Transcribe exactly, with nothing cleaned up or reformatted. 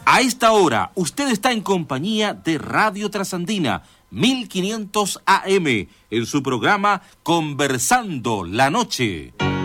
A esta hora, usted está en compañía de Radio Trasandina, mil quinientos A M, en su programa Conversando la Noche.